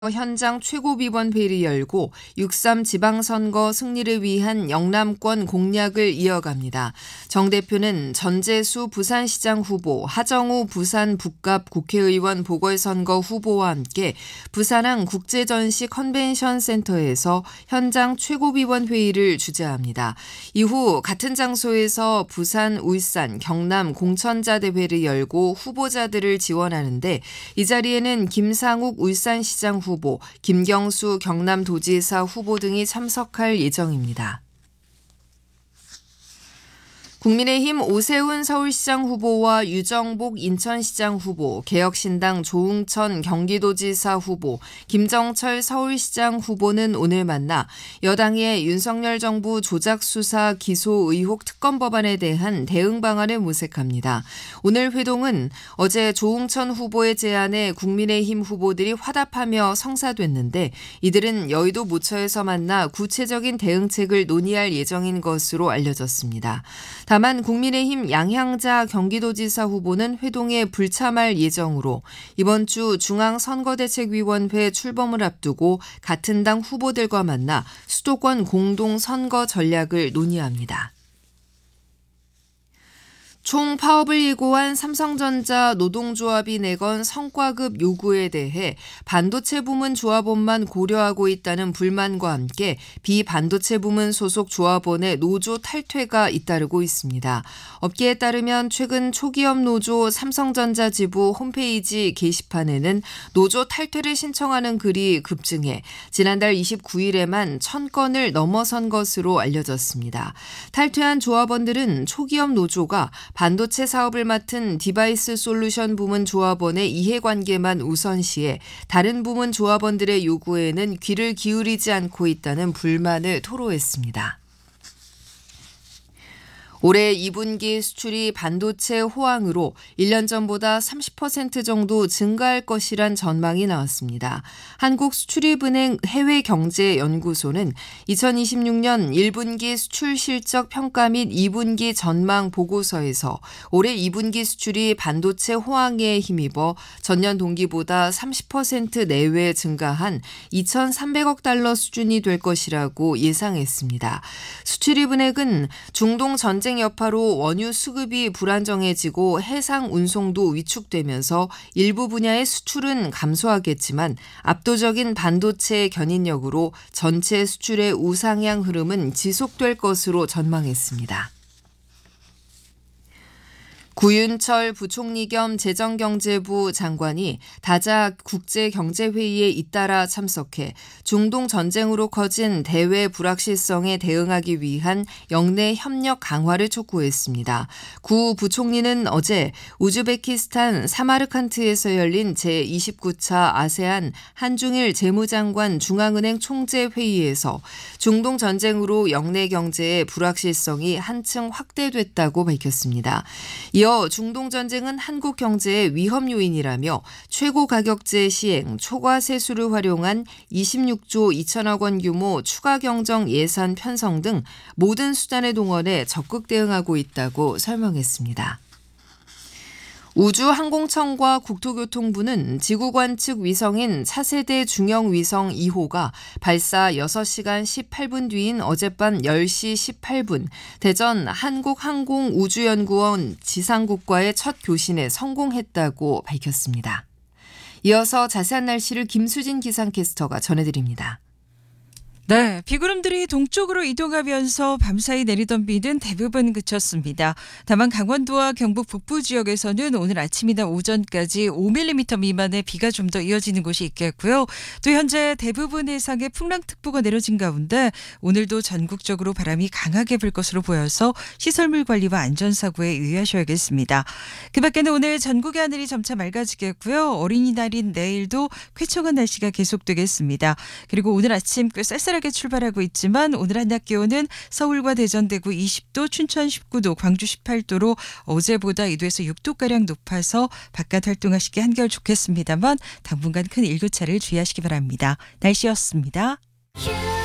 현장 최고위원회를 열고 6.3 지방선거 승리를 위한 영남권 공략을 이어갑니다. 정 대표는 전재수 부산시장 후보, 하정우 부산 북갑 국회의원 보궐선거 후보와 함께 부산항 국제전시 컨벤션 센터에서 현장 최고위원회의를 주재합니다. 이후 같은 장소에서 부산, 울산, 경남 공천자 대회를 열고 후보자들을 지원하는데 이 자리에는 김상욱 울산시장 후보, 김경수 경남도지사 후보 등이 참석할 예정입니다. 국민의힘 오세훈 서울시장 후보와 유정복 인천시장 후보, 개혁신당 조응천 경기도지사 후보, 김정철 서울시장 후보는 오늘 만나 여당의 윤석열 정부 조작수사 기소 의혹 특검 법안에 대한 대응 방안을 모색합니다. 오늘 회동은 어제 조응천 후보의 제안에 국민의힘 후보들이 화답하며 성사됐는데 이들은 여의도 모처에서 만나 구체적인 대응책을 논의할 예정인 것으로 알려졌습니다. 다만 국민의힘 양향자 경기도지사 후보는 회동에 불참할 예정으로 이번 주 중앙선거대책위원회 출범을 앞두고 같은 당 후보들과 만나 수도권 공동선거 전략을 논의합니다. 총 파업을 예고한 삼성전자 노동조합이 내건 성과급 요구에 대해 반도체 부문 조합원만 고려하고 있다는 불만과 함께 비반도체 부문 소속 조합원의 노조 탈퇴가 잇따르고 있습니다. 업계에 따르면 최근 초기업 노조 삼성전자 지부 홈페이지 게시판에는 노조 탈퇴를 신청하는 글이 급증해 지난달 29일에만 1000건을 넘어선 것으로 알려졌습니다. 탈퇴한 조합원들은 초기업 노조가 반도체 사업을 맡은 디바이스 솔루션 부문 조합원의 이해관계만 우선시해 다른 부문 조합원들의 요구에는 귀를 기울이지 않고 있다는 불만을 토로했습니다. 올해 2분기 수출이 반도체 호황으로 1년 전보다 30% 정도 증가할 것이란 전망이 나왔습니다. 한국수출입은행 해외경제연구소는 2026년 1분기 수출 실적 평가 및 2분기 전망 보고서에서 올해 2분기 수출이 반도체 호황에 힘입어 전년 동기보다 30% 내외 증가한 2,300억 달러 수준이 될 것이라고 예상했습니다. 수출입은행은 중동 전쟁 여파로 원유 수급이 불안정해지고 해상 운송도 위축되면서 일부 분야의 수출은 감소하겠지만 압도적인 반도체 견인력으로 전체 수출의 우상향 흐름은 지속될 것으로 전망했습니다. 구윤철 부총리 겸 재정경제부 장관이 다자 국제경제회의에 잇따라 참석해 중동 전쟁으로 커진 대외 불확실성에 대응하기 위한 영내 협력 강화를 촉구했습니다. 구 부총리는 어제 우즈베키스탄 사마르칸트에서 열린 제29차 아세안 한중일 재무장관 중앙은행 총재회의에서 중동 전쟁으로 영내 경제의 불확실성이 한층 확대됐다고 밝혔습니다. 이어 중동 전쟁은 한국 경제의 위험 요인이라며 최고 가격제 시행, 초과 세수를 활용한 26조 2천억 원 규모 추가 경정 예산 편성 등 모든 수단을 동원해 적극 대응하고 있다고 설명했습니다. 우주항공청과 국토교통부는 지구관측 위성인 차세대 중형위성 2호가 발사 6시간 18분 뒤인 어젯밤 10시 18분 대전 한국항공우주연구원 지상국과의 첫 교신에 성공했다고 밝혔습니다. 이어서 자세한 날씨를 김수진 기상캐스터가 전해드립니다. 네, 비구름들이 동쪽으로 이동하면서 밤사이 내리던 비는 대부분 그쳤습니다. 다만 강원도와 경북 북부 지역에서는 오늘 아침이나 오전까지 5mm 미만의 비가 좀 더 이어지는 곳이 있겠고요. 또 현재 대부분 해상에 풍랑특보가 내려진 가운데 오늘도 전국적으로 바람이 강하게 불 것으로 보여서 시설물 관리와 안전사고에 유의하셔야겠습니다. 그 밖에는 오늘 전국의 하늘이 점차 맑아지겠고요. 어린이날인 내일도 쾌청한 날씨가 계속되겠습니다. 그리고 오늘 아침 꽤 쌀쌀하게 출발하고 있지만 오늘 한낮 기온은 서울과 대전, 대구 20도, 춘천 19도, 광주 18도로 어제보다 2도에서 6도가량 높아서 바깥 활동하시기 한결 좋겠습니다만 당분간 큰 일교차를 주의하시기 바랍니다. 날씨였습니다.